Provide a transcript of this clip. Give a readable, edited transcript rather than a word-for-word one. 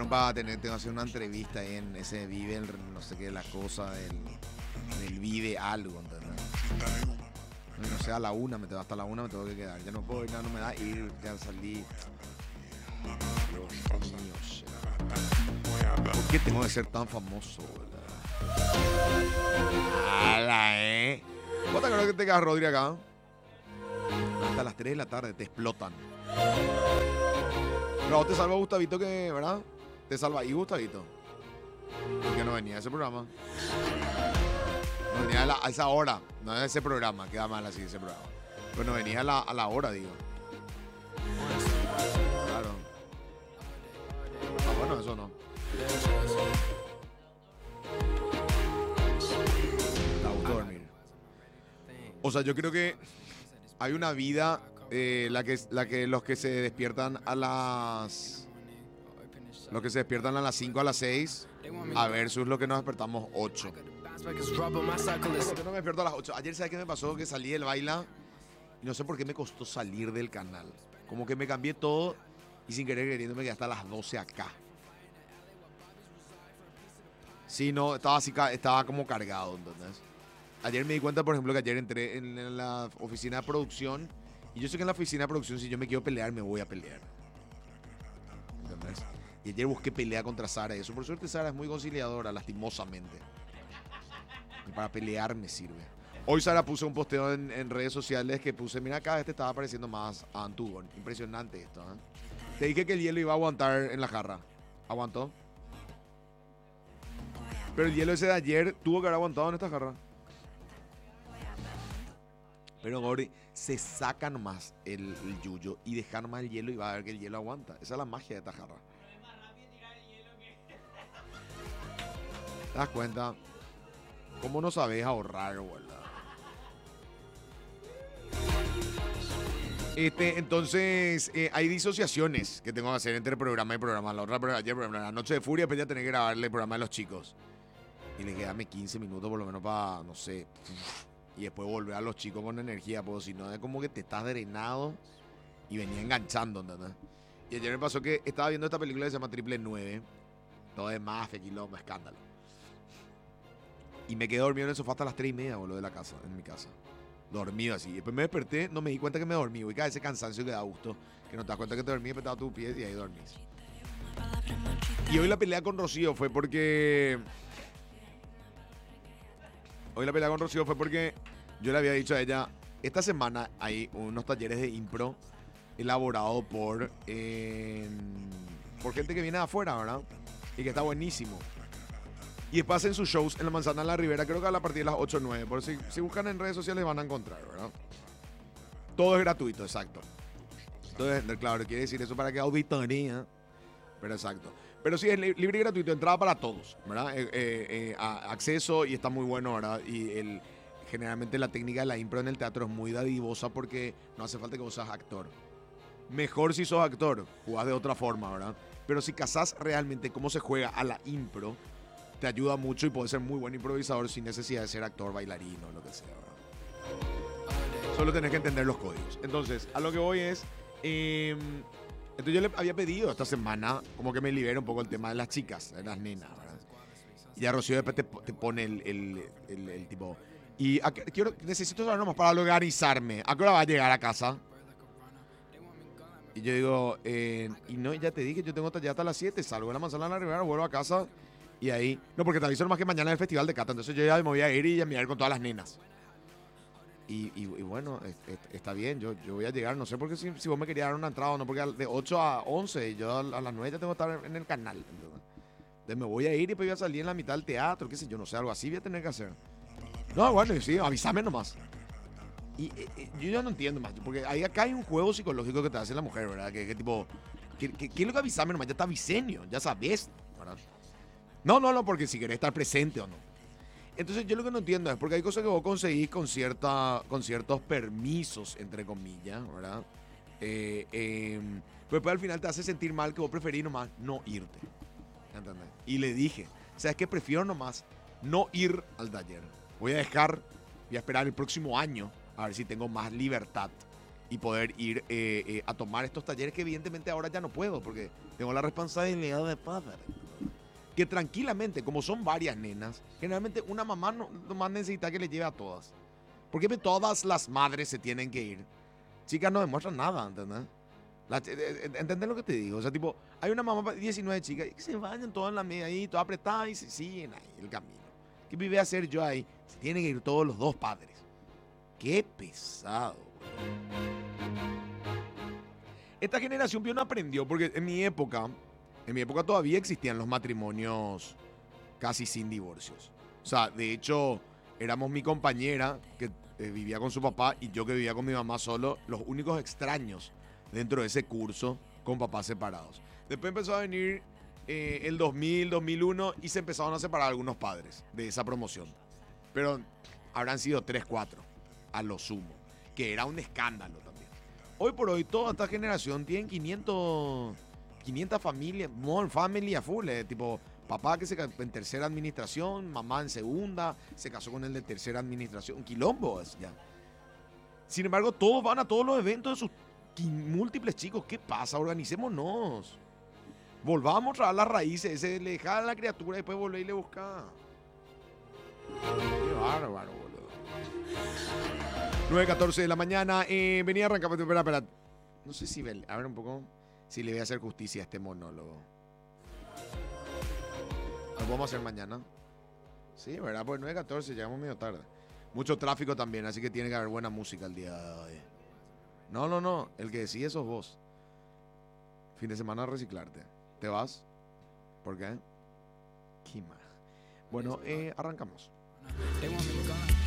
tengo que hacer una entrevista ahí en ese Vive, no sé qué, la cosa del Vive algo, ¿entendés? No sé, a la una, hasta la una me tengo que quedar. Ya no puedo ir, no me da ir, ya salí. Dios mío, shit. ¿Por qué tengo que ser tan famoso, verdad? ¡Hala, ¿Vos te acuerdas que te quedas, Rodri, acá? Hasta las 3 de la tarde te explotan. Pero a vos te salva Gustavito, que, ¿verdad? Te salva ahí Gustavito. Porque no venía a ese programa. No venía a esa hora. No es ese programa, queda mal así ese programa. Pero no venía a la hora, digo. Claro. Ah, bueno, eso no. Da gusto dormir. O sea, yo creo que hay una vida, la que los que se despiertan a las... Los que se despiertan a las 5, a las 6, a versus los que nos despertamos 8. ¿Por qué no me despierto a las 8? Ayer, ¿sabes qué me pasó? Que salí del baila y no sé por qué me costó salir del canal. Como que me cambié todo y sin querer queriendo me quedé hasta las 12 acá. Sí, no, estaba como cargado, ¿entendés? Ayer me di cuenta, por ejemplo, que ayer entré en la oficina de producción y yo sé que en la oficina de producción, si yo me quiero pelear, me voy a pelear. ¿Entendés? Y ayer busqué pelea contra Sara y eso. Por suerte Sara es muy conciliadora, lastimosamente. Y para pelear me sirve. Hoy Sara puso un posteo en redes sociales que puse, mira acá, este estaba pareciendo más a Antugón. Impresionante esto, ¿eh? Te dije que el hielo iba a aguantar en la jarra. ¿Aguantó? Pero el hielo ese de ayer tuvo que haber aguantado en esta jarra. Pero Gori, se saca nomás el yuyo y deja nomás el hielo y va a ver que el hielo aguanta. Esa es la magia de esta jarra. ¿Te das cuenta? ¿Cómo no sabes ahorrar, verdad? Entonces, hay disociaciones que tengo que hacer entre programa y programa. La otra, ayer, la noche de furia, después ya tener que grabarle el programa de los chicos. Y le quedame 15 minutos por lo menos para, no sé, y después volver a los chicos con energía, porque si no es como que te estás drenado y venía enganchando, ¿entendés? Y ayer me pasó que estaba viendo esta película que se llama Triple 9, todo de mafia, quilombo, escándalo. Y me quedé dormido en el sofá hasta las 3:30, boludo, de la casa, en mi casa. Dormido así. Y después me desperté, no me di cuenta que me dormí. Y cada ese cansancio que da gusto, que no te das cuenta que te dormí, apretado tus pies y ahí dormís. Y hoy la pelea con Rocío fue porque... yo le había dicho a ella, esta semana hay unos talleres de impro elaborados por gente que viene de afuera, ¿verdad? Y que está buenísimo. Y después hacen sus shows en la Manzana de la Ribera, creo que a partir de las 8 o 9. Por si buscan en redes sociales van a encontrar, ¿verdad? Todo es gratuito, exacto. Entonces, claro, quiere decir eso para que auditoría. Pero exacto. Pero sí, es libre y gratuito, entrada para todos, ¿verdad? Acceso y está muy bueno, ¿verdad? Y generalmente la técnica de la impro en el teatro es muy dadivosa porque no hace falta que vos seas actor. Mejor si sos actor, jugás de otra forma, ¿verdad? Pero si cazás realmente cómo se juega a la impro, te ayuda mucho y puedes ser muy buen improvisador sin necesidad de ser actor, bailarín o lo que sea, ¿verdad? Solo tenés que entender los códigos. Entonces, a lo que voy es... entonces yo le había pedido esta semana como que me libere un poco el tema de las chicas, de las nenas, ¿verdad? Y ya Rocío después te pone el tipo... Y necesito saber nomás para organizarme. ¿A qué hora va a llegar a casa? Y yo digo, y no, ya te dije, yo tengo taller hasta las 7, salgo de la Manzana de la Ribera, vuelvo a casa y ahí... No, porque te aviso nomás que mañana es el festival de Cata, entonces yo ya me voy a ir y a mirar con todas las nenas. Y bueno, está bien, yo voy a llegar, no sé por qué si vos me querías dar una entrada o no, porque de 8 a 11, y yo a las 9 ya tengo que estar en el canal. Entonces me voy a ir y después voy a salir en la mitad del teatro, qué sé yo, no sé, algo así voy a tener que hacer. No, bueno, sí, avísame nomás. Y yo ya no entiendo más, porque acá hay un juego psicológico que te hace la mujer, ¿verdad? Que tipo, ¿qué es lo que avísame nomás? Ya está Vicenio, ya sabes, ¿verdad? No, porque si querés estar presente o no. Entonces yo lo que no entiendo es porque hay cosas que vos conseguís con ciertos permisos, entre comillas, ¿verdad? Pero después al final te hace sentir mal que vos preferís nomás no irte, ¿entendés? Y le dije, ¿sabes qué? Prefiero nomás no ir al taller. Voy a esperar el próximo año a ver si tengo más libertad y poder ir a tomar estos talleres que evidentemente ahora ya no puedo porque tengo la responsabilidad de padre. Que tranquilamente, como son varias nenas, generalmente una mamá no más necesita que le lleve a todas. Porque todas las madres se tienen que ir. Chicas no demuestran nada, ¿entendés? ¿Entendés lo que te digo? O sea, tipo, hay una mamá de 19 chicas y que se vayan todas en la media ahí, todas apretadas y se siguen ahí el camino. ¿Qué me voy a hacer yo ahí? Se tienen que ir todos los dos padres. Qué pesado. Esta generación no aprendió porque en mi época todavía existían los matrimonios casi sin divorcios. O sea, de hecho, éramos mi compañera que vivía con su papá y yo que vivía con mi mamá solo, los únicos extraños dentro de ese curso con papás separados. Después empezó a venir el 2000, 2001 y se empezaron a separar algunos padres de esa promoción. Pero habrán sido 3, 4 a lo sumo, que era un escándalo también. Hoy por hoy toda esta generación tiene 500 familias, more family a full, tipo papá que se casó en tercera administración, mamá en segunda, se casó con el de tercera administración, un quilombo es ya. Sin embargo, todos van a todos los eventos de sus múltiples chicos. ¿Qué pasa? Organicémonos. Volvamos a traer las raíces, ese le deja a la criatura y después volver y le busca. Qué bárbaro, boludo. 9:14 de la mañana, venía a arrancar, espera. No sé si, a ver un poco, si le voy a hacer justicia a este monólogo. Lo podemos hacer mañana. Sí, ¿verdad? Pues 9:14, llegamos medio tarde. Mucho tráfico también, así que tiene que haber buena música el día de hoy. No, el que decide sos vos. Fin de semana a reciclarte. ¿Te vas? ¿Por qué? Qué mal. Bueno, arrancamos.